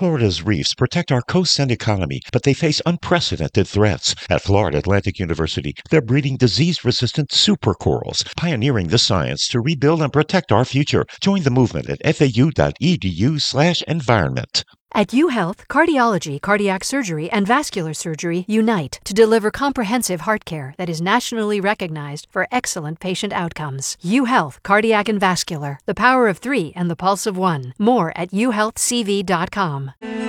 Florida's reefs protect our coasts and economy, but they face unprecedented threats. At Florida Atlantic University, they're breeding disease-resistant supercorals, pioneering the science to rebuild and protect our future. Join the movement at fau.edu/environment. At UHealth, cardiology, cardiac surgery, and vascular surgery unite to deliver comprehensive heart care that is nationally recognized for excellent patient outcomes. UHealth, cardiac and vascular, the power of 3 and the pulse of 1. More at uhealthcv.com.